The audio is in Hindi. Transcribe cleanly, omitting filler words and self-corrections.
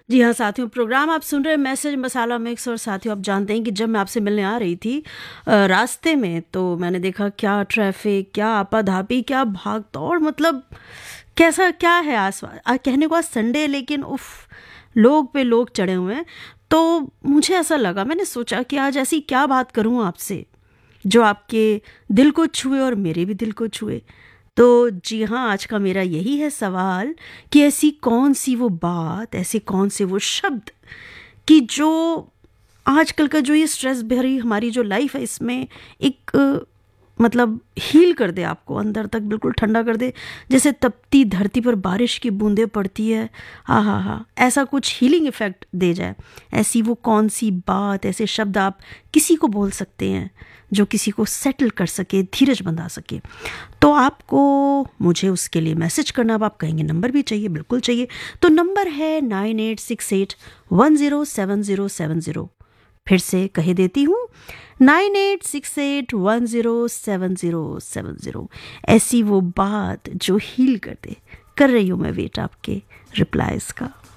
जी हाँ साथियों, प्रोग्राम आप सुन रहे हैं मैसेज मसाला मिक्स। और साथियों, आप जानते हैं कि जब मैं आपसे मिलने आ रही थी रास्ते में, तो मैंने देखा क्या ट्रैफिक, क्या आपाधापी, क्या भाग दौड़, मतलब कैसा क्या है आसपास। कहने को आज संडे है, लेकिन उफ, लोग पे लोग चढ़े हुए हैं। तो मुझे ऐसा लगा, मैंने सोचा कि आज ऐसी क्या बात करूं आपसे जो आपके दिल को छुए और मेरे भी दिल को छुए। तो जी हाँ, आज का मेरा यही है सवाल कि ऐसी कौन सी वो बात, ऐसे कौन से वो शब्द कि जो आजकल का जो ये स्ट्रेस भरी हमारी जो लाइफ है, इसमें एक मतलब हील कर दे, आपको अंदर तक बिल्कुल ठंडा कर दे, जैसे तपती धरती पर बारिश की बूंदें पड़ती है। हाँ हाँ हाँ, ऐसा कुछ हीलिंग इफ़ेक्ट दे जाए। ऐसी वो कौन सी बात, ऐसे शब्द आप किसी को बोल सकते हैं जो किसी को सेटल कर सके, धीरज बंधा सके। तो आपको मुझे उसके लिए मैसेज करना, अब आप कहेंगे नंबर भी चाहिए, बिल्कुल चाहिए। तो नंबर है 9868107070। फिर से कह देती हूँ, 9868107070। ऐसी वो बात जो हील कर दे। कर रही हूँ मैं वेट आपके रिप्लाईज का।